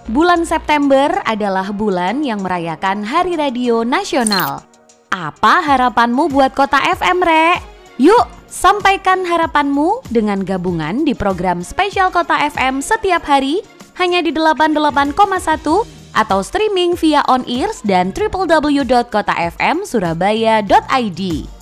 Bulan September adalah bulan yang merayakan Hari Radio Nasional. Apa harapanmu buat Kota FM, Rek? Yuk, sampaikan harapanmu dengan gabungan di program spesial Kota FM setiap hari hanya di 88,1 atau streaming via on-ears dan www.kotafmsurabaya.id.